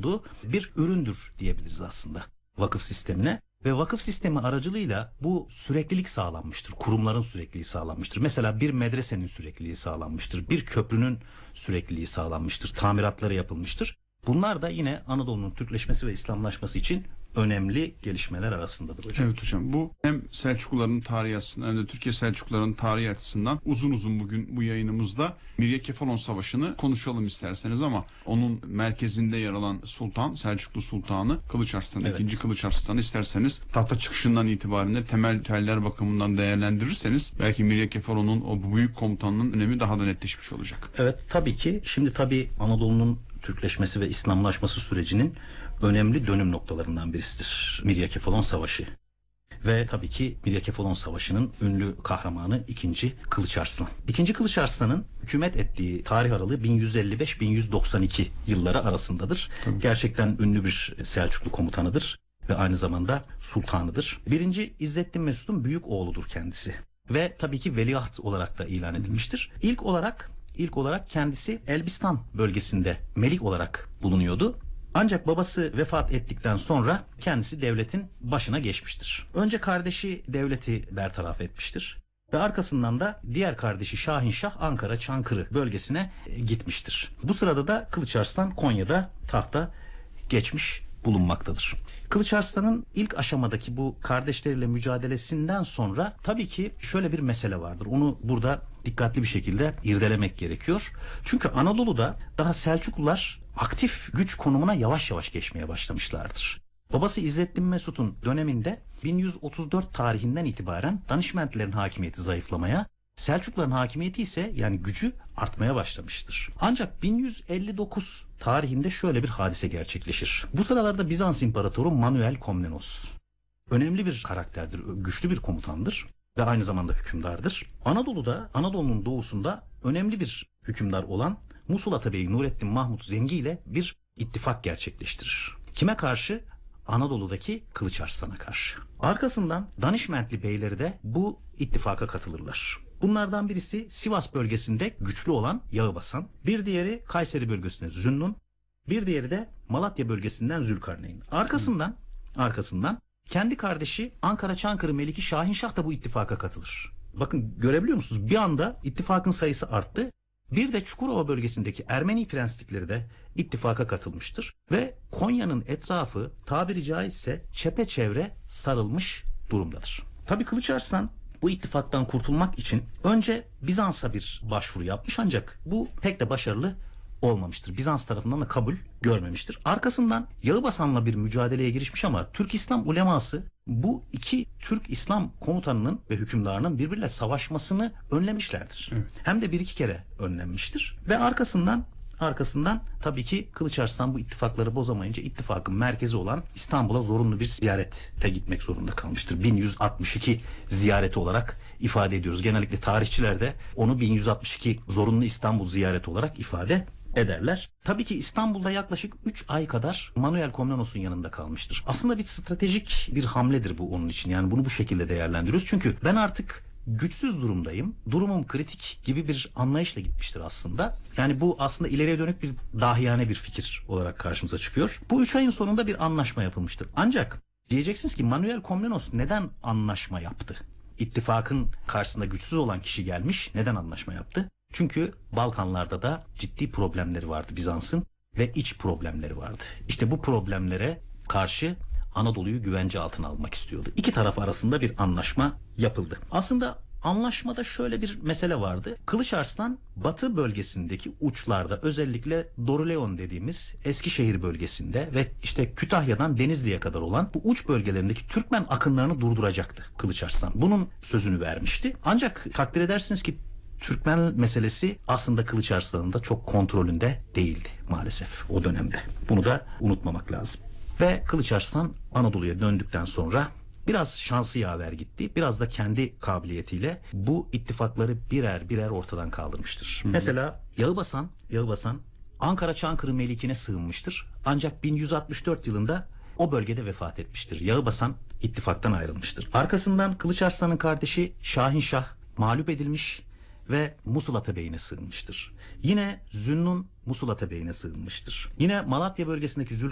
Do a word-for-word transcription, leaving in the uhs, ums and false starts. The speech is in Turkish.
bulunduğu bir üründür diyebiliriz aslında vakıf sistemine. Ve vakıf sistemi aracılığıyla bu süreklilik sağlanmıştır. Kurumların sürekliliği sağlanmıştır. Mesela bir medresenin sürekliliği sağlanmıştır. Bir köprünün sürekliliği sağlanmıştır. Tamiratları yapılmıştır. Bunlar da yine Anadolu'nun Türkleşmesi ve İslamlaşması için önemli gelişmeler arasındadır hocam. Evet hocam, bu hem Selçukluların tarihi açısından hem de Türkiye Selçukluların tarihi açısından uzun uzun bugün bu yayınımızda Miryakefalon Savaşı'nı konuşalım isterseniz, ama onun merkezinde yer alan Sultan, Selçuklu Sultanı Kılıç Arslan, Evet. ikinci Kılıç Arslan'ı isterseniz tahta çıkışından itibaren de temel teller bakımından değerlendirirseniz belki Miryakefalon'un o büyük komutanının önemi daha da netleşmiş olacak. Evet, tabii ki. Şimdi tabii Anadolu'nun Türkleşmesi ve İslamlaşması sürecinin önemli dönüm noktalarından birisidir Miryakefalon Savaşı. Ve tabii ki Miryakefalon Savaşı'nın ünlü kahramanı ikinci Kılıç Arslan. ikinci Kılıç Arslan'ın hükümet ettiği tarih aralığı bin yüz elli beş bin yüz doksan iki yılları arasındadır. Tabii. Gerçekten ünlü bir Selçuklu komutanıdır ve aynı zamanda sultanıdır. birinci İzzettin Mesud'un büyük oğludur kendisi. Ve tabii ki veliaht olarak da ilan edilmiştir. İlk olarak ilk olarak kendisi Elbistan bölgesinde melik olarak bulunuyordu. Ancak babası vefat ettikten sonra kendisi devletin başına geçmiştir. Önce kardeşi devleti bertaraf etmiştir. Ve arkasından da diğer kardeşi Şahinşah Ankara Çankırı bölgesine gitmiştir. Bu sırada da Kılıç Arslan Konya'da tahta geçmiş bulunmaktadır. Kılıç Arslan'ın ilk aşamadaki bu kardeşleriyle mücadelesinden sonra tabii ki şöyle bir mesele vardır. Onu burada dikkatli bir şekilde irdelemek gerekiyor. Çünkü Anadolu'da daha Selçuklular aktif güç konumuna yavaş yavaş geçmeye başlamışlardır. Babası İzzettin Mesud'un döneminde bin yüz otuz dört tarihinden itibaren Danişmentlilerin hakimiyeti zayıflamaya, Selçukluların hakimiyeti ise yani gücü artmaya başlamıştır. Ancak bin yüz elli dokuz tarihinde şöyle bir hadise gerçekleşir. Bu sıralarda Bizans İmparatoru Manuel Komnenos önemli bir karakterdir, güçlü bir komutandır ve aynı zamanda hükümdardır. Anadolu'da, Anadolu'nun doğusunda önemli bir hükümdar olan Musul Atabey Nurettin Mahmut Zengi ile bir ittifak gerçekleştirir. Kime karşı? Anadolu'daki Kılıç Arslan'a karşı. Arkasından Danişmentli beyleri de bu ittifaka katılırlar. Bunlardan birisi Sivas bölgesinde güçlü olan Yağıbasan, bir diğeri Kayseri bölgesinde Zünnun, bir diğeri de Malatya bölgesinden Zülkarneyn. Arkasından, arkasından kendi kardeşi Ankara Çankırı Meliki Şahinşah da bu ittifaka katılır. Bakın, görebiliyor musunuz? Bir anda ittifakın sayısı arttı. Bir de Çukurova bölgesindeki Ermeni prenslikleri de ittifaka katılmıştır. Ve Konya'nın etrafı tabiri caizse çepeçevre sarılmış durumdadır. Tabii Kılıç Arslan bu ittifaktan kurtulmak için önce Bizans'a bir başvuru yapmış, ancak bu pek de başarılı olmamıştır. Bizans tarafından da kabul görmemiştir. Arkasından Yağıbasan'la bir mücadeleye girişmiş ama Türk İslam uleması bu iki Türk İslam komutanının ve hükümdarının birbiriyle savaşmasını önlemişlerdir. Evet. Hem de bir iki kere önlenmiştir. Ve arkasından arkasından tabii ki Kılıç Arslan bu ittifakları bozamayınca ittifakın merkezi olan İstanbul'a zorunlu bir ziyarete gitmek zorunda kalmıştır. bin yüz altmış iki ziyareti olarak ifade ediyoruz. Genellikle tarihçiler de onu bin yüz altmış iki zorunlu İstanbul ziyareti olarak ifade ederler. Tabii ki İstanbul'da yaklaşık üç ay kadar Manuel Komnenos'un yanında kalmıştır. Aslında bir stratejik bir hamledir bu onun için. Yani bunu bu şekilde değerlendiriyoruz. Çünkü ben artık güçsüz durumdayım, durumum kritik gibi bir anlayışla gitmiştir aslında. Yani bu aslında ileriye dönük bir dahiyane bir fikir olarak karşımıza çıkıyor. Bu üç ayın sonunda bir anlaşma yapılmıştır. Ancak diyeceksiniz ki Manuel Komnenos neden anlaşma yaptı? İttifakın karşısında güçsüz olan kişi gelmiş, neden anlaşma yaptı? Çünkü Balkanlarda da ciddi problemleri vardı Bizans'ın ve iç problemleri vardı. İşte bu problemlere karşı Anadolu'yu güvence altına almak istiyordu. İki taraf arasında bir anlaşma yapıldı. Aslında anlaşmada şöyle bir mesele vardı. Kılıç Arslan batı bölgesindeki uçlarda, özellikle Doruleon dediğimiz Eskişehir bölgesinde ve işte Kütahya'dan Denizli'ye kadar olan bu uç bölgelerindeki Türkmen akınlarını durduracaktı Kılıç Arslan. Bunun sözünü vermişti. Ancak takdir edersiniz ki Türkmen meselesi aslında Kılıç Arslan'ın da çok kontrolünde değildi maalesef o dönemde. Bunu da unutmamak lazım. Ve Kılıç Arslan Anadolu'ya döndükten sonra biraz şansı yaver gitti. Biraz da kendi kabiliyetiyle bu ittifakları birer birer ortadan kaldırmıştır. Hı hı. Mesela Yağıbasan, Yağıbasan Ankara Çankırı Melikine sığınmıştır. Ancak bin yüz altmış dört yılında o bölgede vefat etmiştir. Yağıbasan ittifaktan ayrılmıştır. Arkasından Kılıç Arslan'ın kardeşi Şahinşah mağlup edilmiş ve Musul Atabey'ine sığınmıştır. Yine Zünnun Musul Atabey'ine sığınmıştır. Yine Malatya bölgesindeki Zülkarneyn